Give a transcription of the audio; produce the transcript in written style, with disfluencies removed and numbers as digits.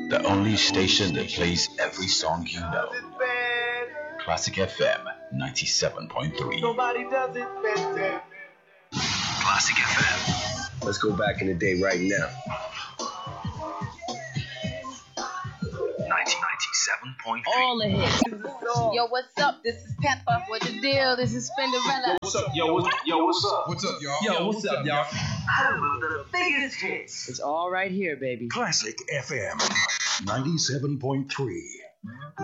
The only station that plays every song you know. Classic FM 97.3. Nobody does it better. Classic FM. Let's go back in the day right now. 97.3. All the hits. Yo, what's up? This is Pepper. What the deal? This is Spinderella. What's up, yo? What's up? What's up, y'all? Yo, what's up, y'all? Home of the biggest hits. It's all right here, baby. Classic FM 97.3.